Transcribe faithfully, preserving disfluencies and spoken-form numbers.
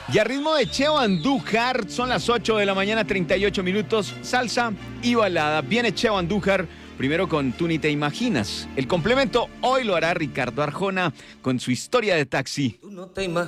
Y a ritmo de Cheo Andújar, son las ocho de la mañana, treinta y ocho minutos, salsa y balada. Viene Cheo Andújar, primero con Tú ni te imaginas. El complemento hoy lo hará Ricardo Arjona con su historia de taxi. Tú no te imaginas.